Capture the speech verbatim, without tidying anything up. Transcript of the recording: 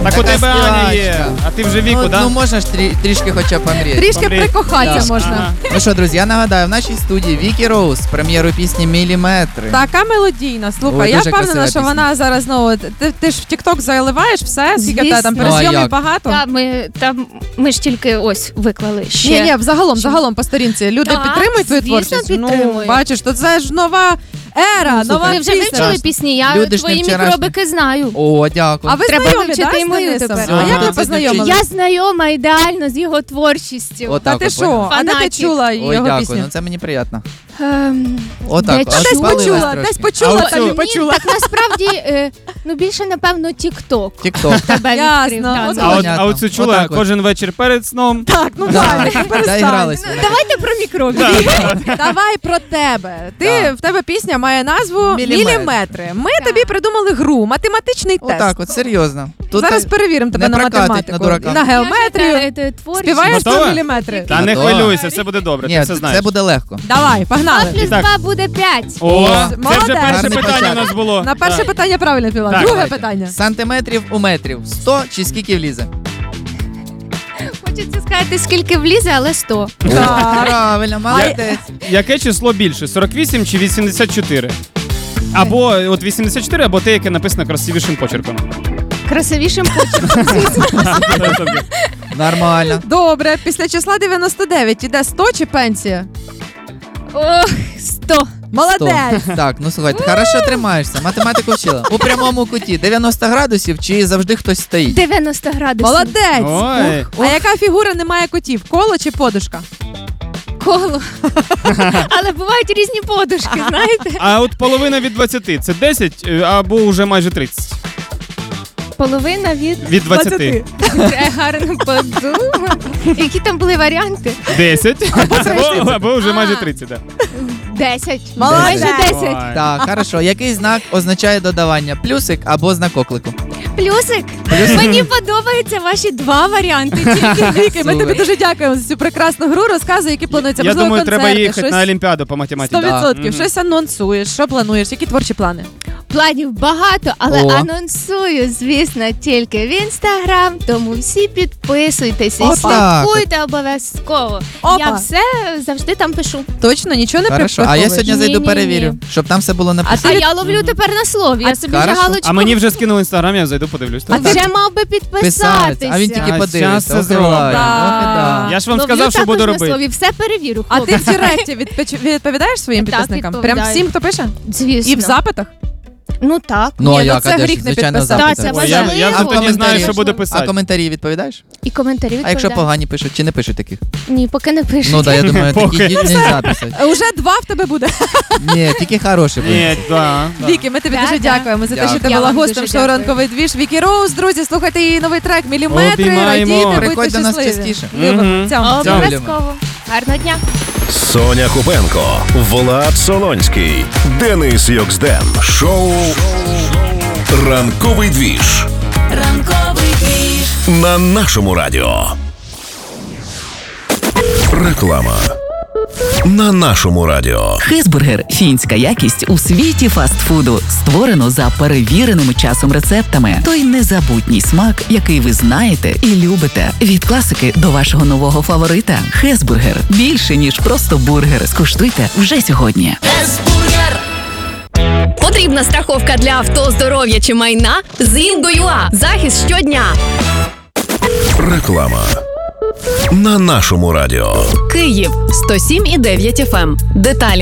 Так у тебе Аня є, а ти вже Віку, ну, да? Ну можна ж трі, трішки хоча б помріти. Трішки Помріть. прикохатися Да. можна. Ага. Ну що, друзі, я нагадаю, в нашій студії Вікі Роуз, прем'єру пісні «Міліметри». Така мелодійна. Слухай, Ой, я дуже впевнена, красива що пісня. вона зараз знову. Ти, ти ж в TikTok заливаєш все, скільки Звісно. та там Ну, а перезйомів як? багато. Та, ми, та, ми ж тільки ось виклали ще. Ні, ні, взагалом, загалом по сторінці. Люди Так, підтримують твою звісно, творчість. Ну, підтримують. бачиш, то це ж нова ера, Ну, нова слухай, Ви вже пісня. вивчили пісні, я Люди ж не твої вчорашні. мікробики знаю. О, дякую. А ви Треба знайомі, вивчити да, і з мою Денисом? тепер. А як Ага. ви познайомились? Я знайома ідеально з його творчістю. От Та так ти от, що? поняла? А де ти Фанатів. чула Ой, його дякую, пісню? ну це мені приємно. Ем, Отак, де аж чула? Десь спалилась почула, трошки. десь почула, А так і оцю- почула. Так насправді, е, ну більше, напевно, TikTok Тік-ток. тебе Ясно. відкрив. да, От за- А, от, Понятно. а оцю чула Отак от. кожен вечір перед сном. Так, ну Да, далі, перестань. заігрались. Давайте про мікробики. Давай про тебе. Ти Да. в тебе пісня має назву «Міліметри». Міліметри. Ми Так. тобі придумали гру, математичний тест. Отак от, серйозно. Тут Зараз перевіримо тебе не на прокатить математику, на дурака. і на геометрію. Співаєш Готова? про міліметри? Та не Готова. хвилюйся, все буде добре, ти Ні, все знаєш. це буде легко. Давай, два погнали. плюс Так. два буде п'ять. О, це Молодець. вже перше Гарний питання у початок. нас було. На перше Так. питання правильно відповіла. Так, Друге Давайте. питання. Сантиметрів у метрів. сто чи скільки влізе? Хочеться сказати, скільки влізе, але сто. Так. Правильно, молодець. Яке число більше, сорок вісім чи вісімдесят чотири? Або от вісімдесят чотири, або те, яке написано красивішим почерком. Красивішим почерком. Нормально. Добре, після числа дев'яносто дев'ять іде сто чи пенсія? Ох, сто. Молодець. сто. Так, ну слухайте, хорошо тримаєшся. Математику вчила. У прямому куті дев'яносто градусів чи завжди хтось стоїть? дев'яносто градусів. Молодець. Ой. А яка фігура не має котів? Коло чи подушка? Коло. Але бувають різні подушки, знаєте? А от половина від двадцяти – це десять е, або вже майже тридцять? Половина від Від двадцяти. Треба гарно подумати. Які там були варіанти? десять або, або вже А. майже тридцять, так. Десять. Молодець. Майже десять. Ой. Так, хорошо. Який знак означає додавання? Плюсик або знак оклику? Плюсик. Мені подобаються ваші два варіанти. Тільки Віки, ми тобі Слухай. дуже дякуємо за цю прекрасну гру. Розказуй, які плануються. Я Можливо, думаю, треба концерти, їхати щось на Олімпіаду по математиці. сто відсотків. Мгм. Щось анонсуєш, що плануєш, які творчі плани? планів багато, але О. анонсую, звісно, тільки в інстаграм, тому всі підписуйтесь і Отак слідкуйте обов'язково. Опа. Я все завжди там пишу. Точно, нічого не Хорошо. А приховуєш? я сьогодні зайду Ні-ні-ні. перевірю, щоб там все було А, написано. ти- я ловлю тепер на слові. Я А собі хорошо. вже галочку. А мені вже скинули інстаграм, я зайду подивлюсь. А Так. вже мав би підписатися. Писати, а він тільки А, щас подивиться. це зробимо. Охилає. Да. Ох і да. Я ж вам Ловлю сказав, що також буду на робити. слові. Все перевірю. А ти в хлопці. Директі відпоч- відповідаєш своїм Так, підписникам? Прям відповідаю. всім, хто пише? Звісно. І в запитах? Ну так. Ну, а Ні, ну як, це а де ж, гріх не звичайно, підписатися. запити. Так, це Ой, я, я важливо. вже тоді знаю, коментарі? що буду А писати. коментарі відповідаєш? І коментарі А якщо відповідаю. погані пишуть, чи не пишуть таких? Ні, поки не пишуть. Ну, да, я думаю, такі Поки. не можна писати. Уже два в тебе буде. Ні, тільки хороші будуть. Ні, да, да. Вікі, ми тобі Да, дуже да. дякуємо за те, що Дякую. ти Я була вам гостем дуже шоу дякую. «Ранковий двіж». Вікі Роуз, друзі, слухайте її новий трек «Міліметри», Обіймаємо. радійте, будьте Приходь до нас щасливі. частіше. Любимо. Мгм. Цьому. Обов'язково. Гарного дня. Соня Купенко, Влад Солонський, Денис Йоксден. Шоу «Ранковий двіж» Ранковий двіж. на нашому радіо. Реклама на нашому радіо. Хесбургер – фінська якість у світі фастфуду. Створено за перевіреними часом рецептами. Той незабутній смак, який ви знаєте і любите. Від класики до вашого нового фаворита. Хесбургер – більше, ніж просто бургер. Скуштуйте вже сьогодні. Потрібна страховка для авто, здоров'я чи майна? З Інго.ua. Захист щодня. Реклама на нашому радіо. Київ сто сім і дев'ять еф ем. Деталі